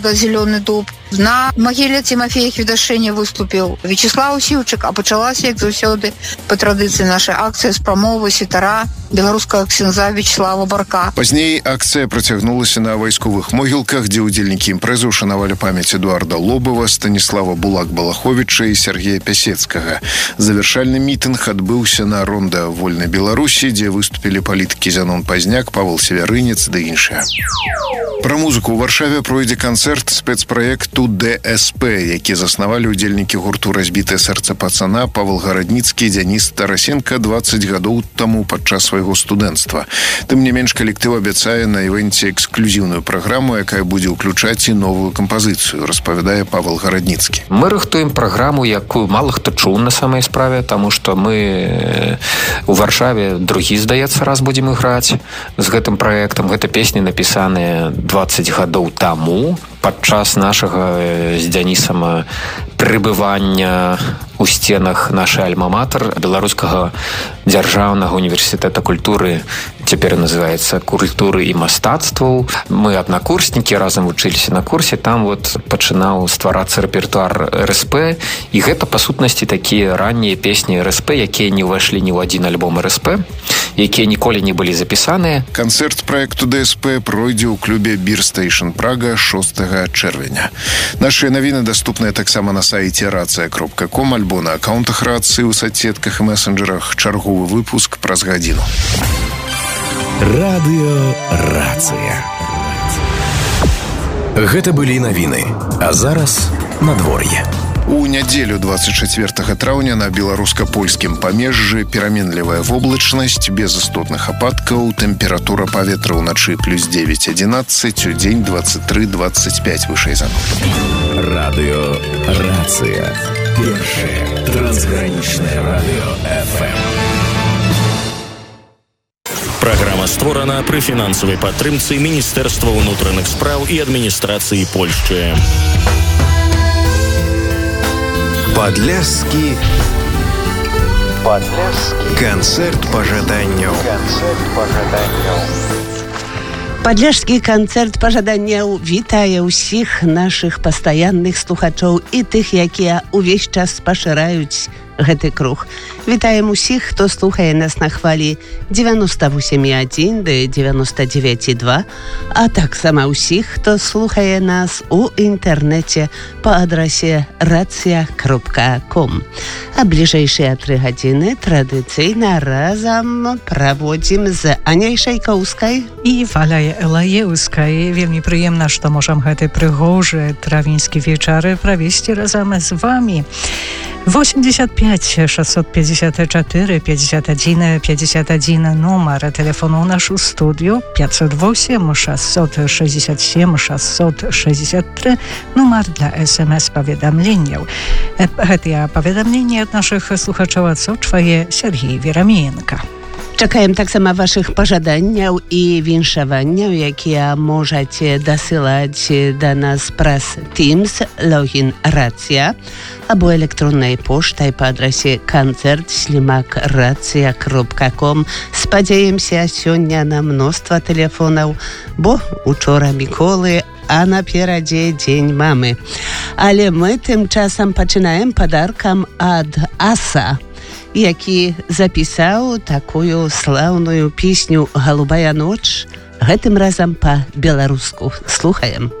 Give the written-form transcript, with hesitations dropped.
«Зеленый дуб». На могиле Тимофея Хведашэня выступил Вячеслав Сіўчык, а пачалася, як заўсёды, па традыцыі нашай акцыі з прамовы святара беларускага ксяндза Вячеслава Барка. Пазней акцыя працягнулася на вайсковых могілках, дзе ўдзельнікі імпрэзы ўшанавалі памяць Эдуарда Лобава, Станіслава Булак-Балаховіча і Сергея Пясецкага. Завяршальны мітынг адбыўся на Ронда Вольнай Беларусі, дзе выступілі палітыкі Зянон Пазняк, Павел Севярынец ды іншыя. Пра музыку ў Варшаве пройдзе канцэрт спецпраекту ДСП, які заснавалі ўдзельнікі гурту «Разбітае сэрца пацана» Павел Гарадніцкі і Дзяніс Тарасенка 20 гадоў таму падчас свайго студэнцтва. Тым не менш, калектыў абяцае на івэнце эксклюзіўную праграму, якая будзе ўключаць і новую кампазіцыю, распавядае Павел Гарадніцкі. Мы рыхтуем праграму, якую мала хто чуў на самай справе, таму што мы у Варшаве другі, здаецца, раз будзем іграць з гэтым праектам. Гэта песні напісаныя 20 гадоў таму, падчас нашага з Дзянісам прыбывання у стенах нашай альма-матэр Беларускага дзяржаўнага універсітэта культуры, цяпер называецца «Культуры і мастацтваў». Мы аднакурснікі, разам вучыліся на курсе, там пачынаў стварацца рэпертуар РСП, і гэта, па сутнасці, такія раннія песні РСП, якія не ўвайшлі ні ў адзін альбом РСП, якія ніколі не былі запісаныя. Канцэрт праекту ДСП пройдзе ў клубе «Бір Стейшн Прага» 6 чэрвеня. Нашыя навіны даступныя таксама на сайце racia.com альбо на аккаунтах рацыі ў соцсетках і месенджерах. Чарговы выпуск праз гадзіну. Радыё Рацыя. Гэта былі навіны. А зараз надвор'е. У нядзелю 24 траўня на беларуска-польскім памежжы пераменлівая воблачнасць, без істотных ападкаў, тэмпература паветра ўначы плюс 9-11, у дзень 23-25 вышэй за нуль. Радыё Рацыя. Першае трансгранічнае радыё ФМ. Праграма створана пры фінансавай падтрымцы Міністэрства ўнутраных спраў і адміністрацыі Польшчы. Падляшскі канцэрт пажаданняў. Падляшскі канцэрт пажаданняў вітае ўсіх нашых пастаянных слухачоў і тых, якія ўвесь час пашыраюць гэты круг. Вітаем усіх, хто слухае нас на хвалі 98,1 да 99,2, а таксама ўсіх, хто слухае нас у інтэрнэце па адрасе racia.com. А бліжэйшыя 3 гадзіны традыцыйна разам праводзім з Аняй Шайкоўскай і Валяй Элаеўскай. Вельмі прыемна, што можам гэты прыгожы травеньскі вечары правесці разам з вамі. 85 654 51 51 нумар тэлефону ў нашу студыю, 508 667 663 нумар для СМС-паведамленняў. Гэтыя паведамленні ад нашых слухачоў адсочвае Сергей Верамеенко. Чакаем таксама вашых пажаданняў і віншаванняў, якія можаце дасылаць да нас праз Teams, логін Рацыя, або электроннай поштай па адрасе concert@racia.com. Спадзяемся сёння на мноства тэлефонаў, бо учора Міколы, а наперадзе Дзень мамы. Але мы тым часам пачынаем падаркам ад Аса, які запісаў такую слаўную песню «Голубая ноч», гэтым разам па-беларуску. Слухаем.